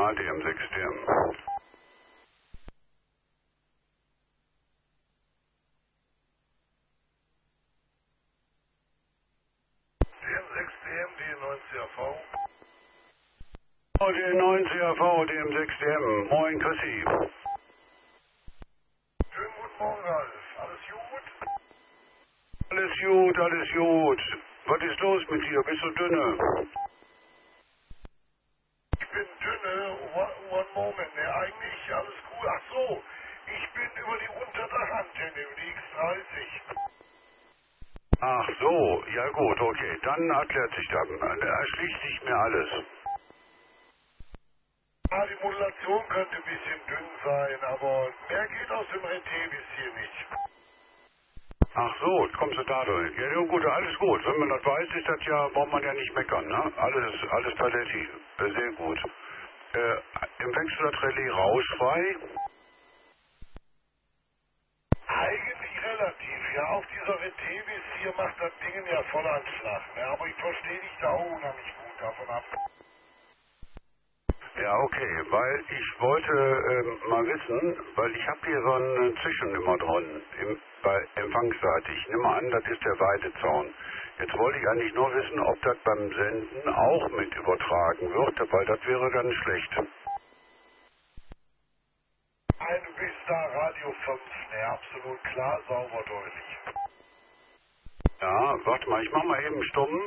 DM6DM. DM6DM, D9CAV. Oh, D9CAV, DM6DM. Moin, Chrissy. Schönen guten Morgen, Ralf. Alles gut? Alles gut, alles gut. Was ist los mit dir? Bist du dünne? Ich bin dünne. One moment. Ne, eigentlich alles gut. Ach so, ich bin über die Unterdachantenne, über die X30. Ach so, ja gut, okay. Dann erklärt sich das. Da erschließt sich mir alles. Ah, die Modulation könnte ein bisschen dünn sein, aber mehr geht aus dem Retevis hier nicht. Ach so, kommst du dadurch. Ja, ja gut, alles gut. Wenn man das weiß, ist das ja, braucht man ja nicht meckern, ne? Alles tatsächlich sehr gut. Empfängst du das Relais rauschfrei? Eigentlich relativ, ja. Auch dieser Retevis hier macht das Ding ja Vollanschlag, ne? Aber ich verstehe dich da auch unheimlich gut davon ab. Ja, okay, weil ich wollte mal wissen, weil ich habe hier so eine Zwischennummer dran, bei Empfangsseite. Ich nehme an, das ist der Weidezaun. Jetzt wollte ich eigentlich nur wissen, ob das beim Senden auch mit übertragen wird, weil das wäre ganz schlecht. Nein, du bist da Radio 5, ne? Absolut klar, sauber, deutlich. Ja, warte mal, ich mach mal eben stumm.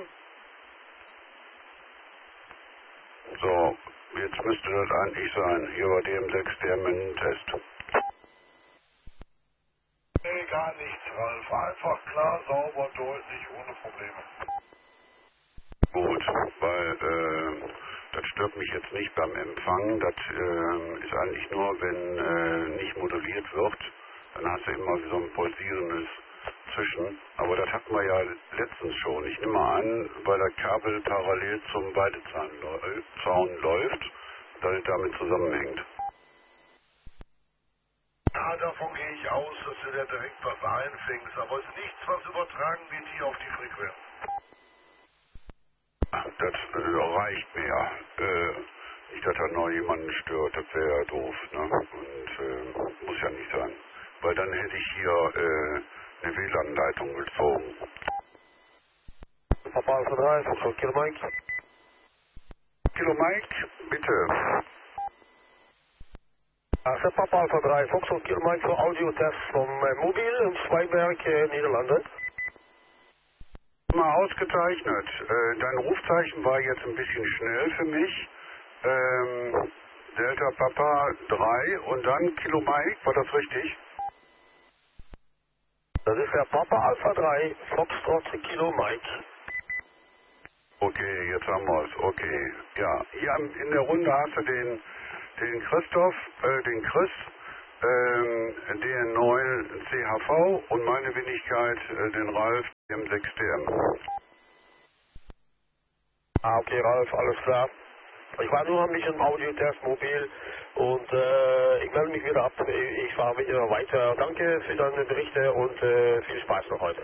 So, jetzt müsste das eigentlich sein. Hier bei DM6 der Test. Nee, gar nichts, Ralf. Einfach klar, sauber, deutlich, ohne Probleme. Gut, weil das stört mich jetzt nicht beim Empfang. Das ist eigentlich nur, wenn nicht moduliert wird, dann hast du immer so ein pulsierendes Zwischen. Aber das hatten wir ja letztens schon. Ich nehme mal an, weil das Kabel parallel zum Weidezaun läuft, dass es damit zusammenhängt. Ja, davon gehe ich aus, dass du da direkt was einfängst, aber es ist nichts, was übertragen wird hier auf die Frequenz. Das reicht mir. Nicht, dass da noch jemanden stört, das wäre ja doof, ne? Und muss ja nicht sein. Weil dann hätte ich hier eine WLAN-Leitung gezogen. Papa Alpha 3, Foxtrot Kilo Mike. Kilo Mike, bitte. Papa Alpha 3, Foxtrot Kilo Mike voor audiotest van mobiel in Zweiberg, Nederlanden. Mal ausgezeichnet. Dein Rufzeichen war jetzt ein bisschen schnell für mich. Delta Papa 3 und dann Kilo Mike, war das richtig? Das ist der Papa Alpha 3, Foxtrot Kilo Mike. Okay, jetzt haben wir es. Okay, ja. Hier in der Runde hast du den Christoph, den Chris, den neuen CHV und meine Wenigkeit, den Ralf, dem 6DM. Ah, okay, Ralf, alles klar. Ich war nur ein bisschen im Audiotest mobil und ich melde mich wieder ab. Ich fahre mit Ihnen weiter. Danke für deine Berichte und viel Spaß noch heute.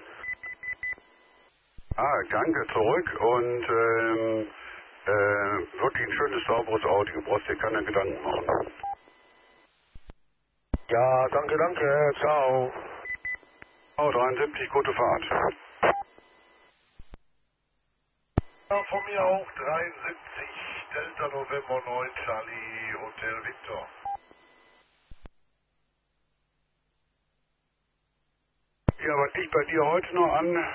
Ah, danke zurück und wirklich ein schönes, sauberes Audio. Brauchst dir keine Gedanken machen. Ja, danke, danke. Ciao. Oh, 73, gute Fahrt. Ja, von mir auch 73, Delta November 9, Charlie, Hotel Victor. Ja, was liegt bei dir heute noch an?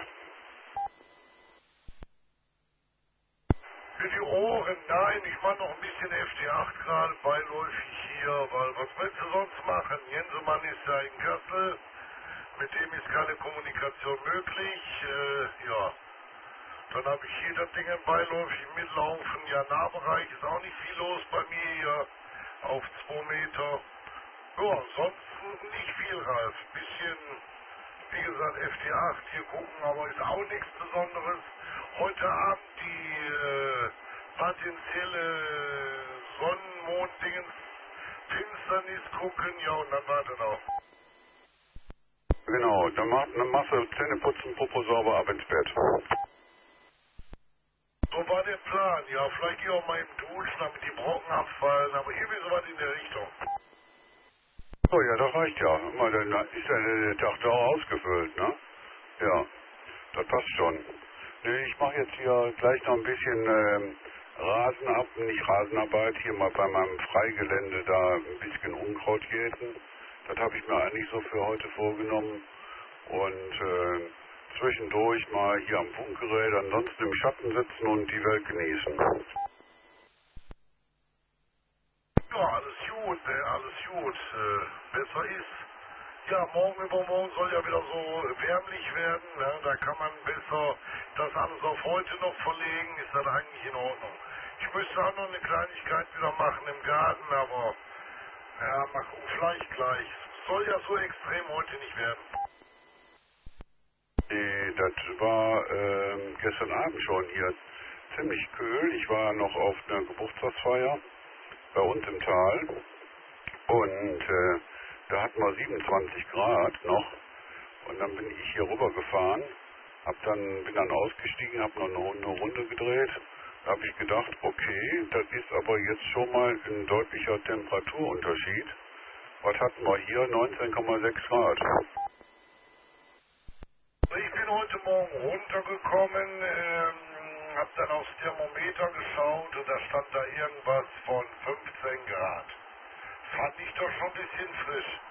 Für die Ohren, nein, ich mache noch ein bisschen FT8 gerade beiläufig hier, weil was willst du sonst machen? Jensemann ist da in Kassel, mit dem ist keine Kommunikation möglich, ja. Dann habe ich hier das Ding beiläufig mitlaufen, ja, Nahbereich ist auch nicht viel los bei mir hier, auf 2 Meter. Ja, ansonsten nicht viel, Ralf. Bisschen, wie gesagt, FT8 hier gucken, aber ist auch nichts Besonderes. Heute Abend die potenzielle Sonnenmonddingens Finsternis gucken, ja, und dann war das auch. Genau, dann machst du Zähne putzen, Popo sauber, ab ins Bett. So so war der Plan. Ja, vielleicht geh auch mal im Duschen, damit die Brocken abfallen, aber irgendwie sowas in der Richtung. Oh ja, das reicht ja. Mal, dann ist ja der Tag da auch ausgefüllt, ne? Ja, das passt schon. Nee, ich mache jetzt hier gleich noch ein bisschen nicht Rasenarbeit, hier mal bei meinem Freigelände da ein bisschen Unkraut jäten. Das habe ich mir eigentlich so für heute vorgenommen. Und zwischendurch mal hier am Funkgerät, ansonsten im Schatten sitzen und die Welt genießen. Ja, alles gut, ne, alles gut. Besser ist. Ja, morgen übermorgen soll ja wieder so wärmlich werden, ne? Da kann man besser das alles auf heute noch verlegen, ist das eigentlich in Ordnung. Ich müsste auch noch eine Kleinigkeit wieder machen im Garten, aber ja, mach vielleicht gleich. Soll ja so extrem heute nicht werden. Das war gestern Abend schon hier ziemlich kühl. Ich war noch auf einer Geburtstagsfeier bei uns im Tal und da hatten wir 27 Grad noch und dann bin ich hier rüber gefahren, bin dann ausgestiegen, habe noch eine Runde gedreht. Da habe ich gedacht, okay, das ist aber jetzt schon mal ein deutlicher Temperaturunterschied. Was hatten wir hier? 19,6 Grad. Ich bin heute Morgen runtergekommen, hab dann aufs Thermometer geschaut und da stand da irgendwas von 15 Grad. Fand ich doch schon ein bisschen frisch.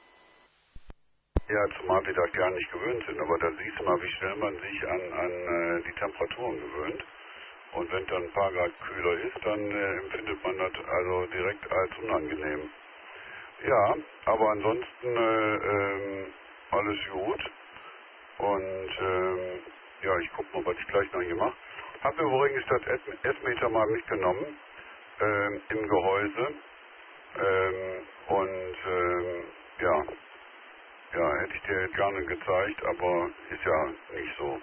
Ja, zumal wir das gar nicht gewöhnt sind, aber da siehst du mal, wie schnell man sich an die Temperaturen gewöhnt. Und wenn dann ein paar Grad kühler ist, dann empfindet man das also direkt als unangenehm. Ja, aber ansonsten alles gut. Und ja, ich gucke mal, was ich gleich noch hier mache. Habe übrigens das Essmeter mal mitgenommen im Gehäuse. Ja, ja, hätte ich dir gerne gezeigt, aber ist ja nicht so.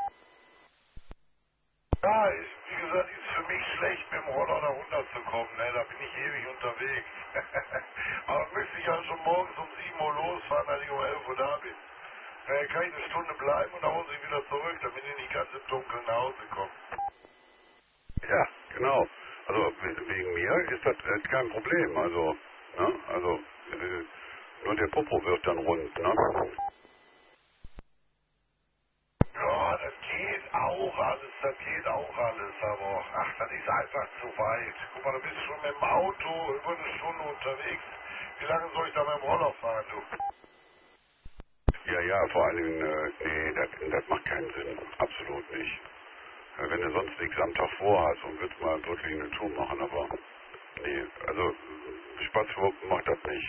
Ja, wie gesagt, ist für mich schlecht, mit dem Roller da runterzukommen, ne? Da bin ich ewig unterwegs. Aber müsste ich ja schon morgens um 7 Uhr losfahren, dass ich um 11 Uhr da bin. Kann ich eine Stunde bleiben und dann muss ich wieder zurück, damit ich nicht ganz im Dunkeln nach Hause komme. Ja, genau. Also wegen mir ist das kein Problem. Also, ne? Also nur der Popo wird dann rund, ne? Ja, das geht auch alles, aber ach, das ist einfach zu weit. Guck mal, du bist schon mit dem Auto über eine Stunde unterwegs. Wie lange soll ich da mit dem Roller fahren, du? Ja, ja, vor allen Dingen, nee, das macht keinen Sinn. Absolut nicht. Wenn du sonst nichts am Tag vorhast und willst mal wirklich eine Tour machen, aber nee, also Spatzwurken macht das nicht.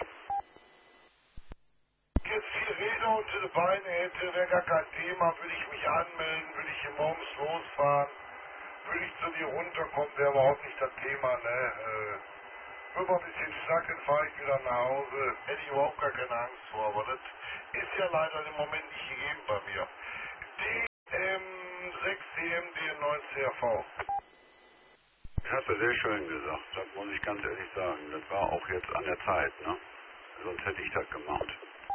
Jetzt 4 Räder unter die Beine hätte, wäre gar kein Thema, würde ich mich anmelden, würde ich hier morgens losfahren, würde ich zu dir runterkommen, wäre überhaupt nicht das Thema, ne? Würde mal ein bisschen schnacken, fahre ich wieder nach Hause, hätte ich überhaupt gar keine Angst vor, aber das ist ja leider im Moment nicht gegeben bei mir. DM6 CMD 9 CRV. Das hast du sehr schön gesagt, das muss ich ganz ehrlich sagen. Das war auch jetzt an der Zeit, ne? Sonst hätte ich das gemacht.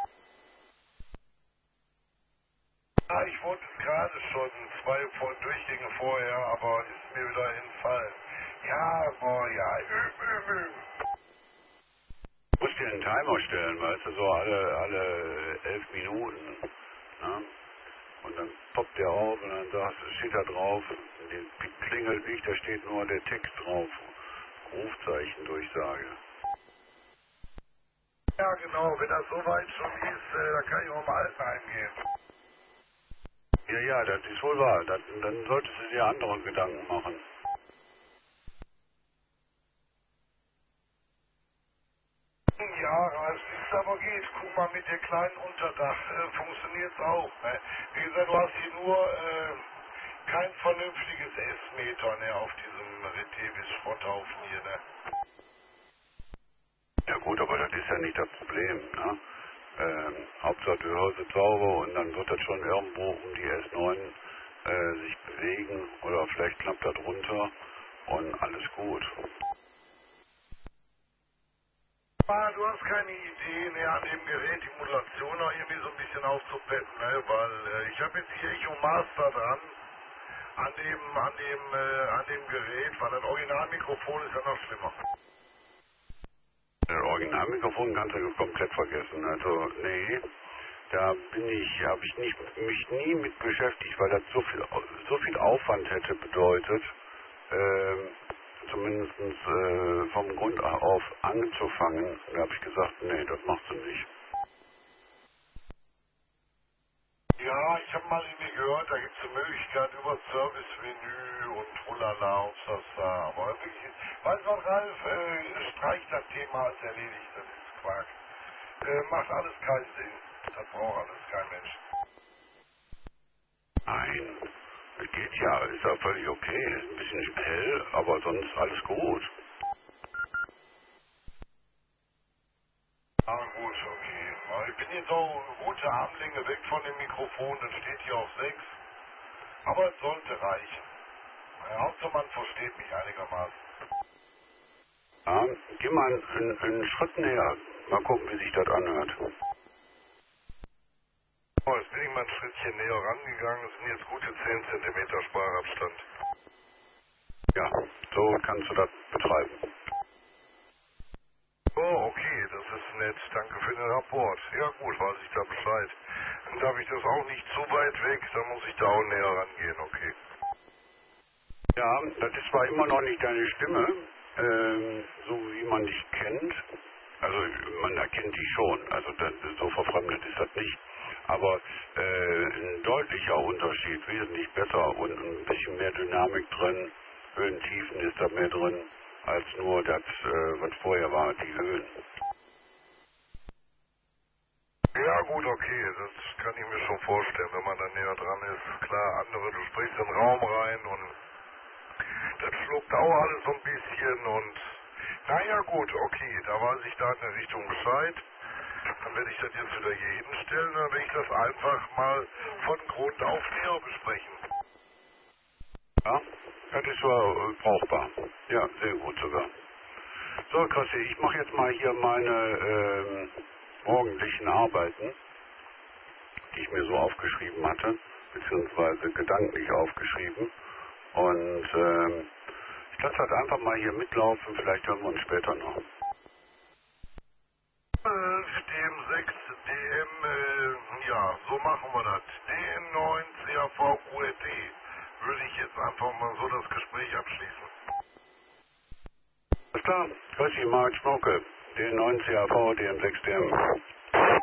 Ja, ich wollte es gerade schon 2 Durchgänge vorher, aber ist mir wieder entfallen. Ja, boah, ja, üben. Du musst dir einen Timer stellen, weißt du, so alle 11 Minuten, ne? Und dann poppt der auf und dann steht da drauf, die klingelt nicht, da steht nur der Text drauf. Rufzeichen, Durchsage. Ja, genau, wenn das soweit schon ist, dann kann ich auch mal Altenheim gehen. Ja, ja, das ist wohl wahr. Dann solltest du dir andere Gedanken machen. Ja, es ist aber geht. Guck mal, mit der kleinen Unterdach funktioniert es auch. Ne? Wie gesagt, du hast hier nur kein vernünftiges S-Meter, ne, auf diesem Retevis-Schrotthaufen hier, ne? Ja gut, aber das ist ja nicht das Problem, ne? Hauptsache du hörst es sauber und dann wird das schon irgendwo um die S9 sich bewegen oder vielleicht klappt das runter und alles gut. Ah, du hast keine Idee, ne, an dem Gerät die Modulation auch irgendwie so ein bisschen aufzupeppen, ne? Weil ich habe jetzt hier Echo Master dran. an dem Gerät, weil das Originalmikrofon ist ja noch schlimmer. Das Originalmikrofon kannst du komplett vergessen. Also, nee, da habe ich mich nie mit beschäftigt, weil das so viel Aufwand hätte bedeutet, zumindest vom Grund auf anzufangen. Da habe ich gesagt, nee, das machst du nicht. Ja, ich habe mal irgendwie gehört, da gibt es eine Möglichkeit über Service-Menü und trulala und das da. Aber wirklich, weißt du was, Ralf, streich das Thema als erledigt, das ist Quark. Macht alles keinen Sinn. Das braucht alles kein Mensch. Nein, das geht ja, ist ja völlig okay. Ist ein bisschen hell, aber sonst alles gut. Ah gut, okay. Aber ich bin jetzt auch eine gute Armlänge weg von dem Mikrofon, das steht hier auf 6. Aber es sollte reichen. Hauptsache man versteht mich einigermaßen. Ja, geh mal einen Schritt näher. Mal gucken, wie sich das anhört. Oh, jetzt bin ich mal ein Schrittchen näher rangegangen. Das sind jetzt gute 10 cm Sprachabstand. Ja, so kannst du das betreiben. Oh, okay, das ist nett. Danke für den Rapport. Ja gut, weiß ich da Bescheid. Dann darf ich das auch nicht zu weit weg, dann muss ich da auch näher rangehen, okay. Ja, das ist zwar immer noch nicht deine Stimme, so wie man dich kennt. Also man erkennt dich schon, also so verfremdet ist das nicht. Aber ein deutlicher Unterschied, wesentlich besser und ein bisschen mehr Dynamik drin. Höhen, Tiefen ist da mehr drin, als nur das, was vorher war, die Höhen. Ja gut, okay, das kann ich mir schon vorstellen, wenn man da näher dran ist. Klar, andere, du sprichst in den Raum rein und das schluckt auch alles so ein bisschen und naja gut, okay, da weiß ich da in der Richtung Bescheid. Dann werde ich das jetzt wieder hier hinstellen, dann werde ich das einfach mal von Grund auf näher besprechen. Ja, das ist brauchbar. Ja, sehr gut sogar. So, Christi, ich mache jetzt mal hier meine morgendlichen Arbeiten, die ich mir so aufgeschrieben hatte, beziehungsweise gedanklich aufgeschrieben. Und ich lasse das einfach mal hier mitlaufen, vielleicht hören wir uns später noch. DM6, ja, so machen wir das. DM9, CAV, QRT. Würde ich jetzt einfach mal so das Gespräch abschließen. Alles klar, Christi, Mark Schmauke, den 9 CAV, DM6 DM.